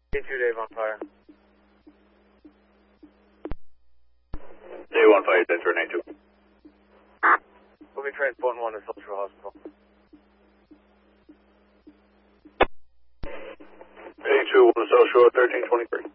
Day 2, Dave on fire. Day 1 fire, Denver 92. We'll be transporting 1 to Central Hospital. Day 2, 1 to South Shore, 1323.